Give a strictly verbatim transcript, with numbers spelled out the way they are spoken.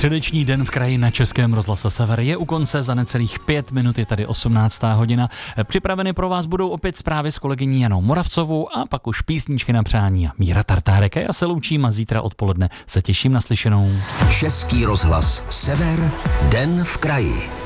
Středeční den v kraji na Českém rozhlase Sever je u konce, za necelých pět minut je tady osmnáctá hodina. Připraveny pro vás budou opět zprávy s kolegyní Janou Moravcovou a pak už písničky na přání a Míra Tartárek. Já se loučím a zítra odpoledne se těším na slyšenou. Český rozhlas Sever, den v kraji.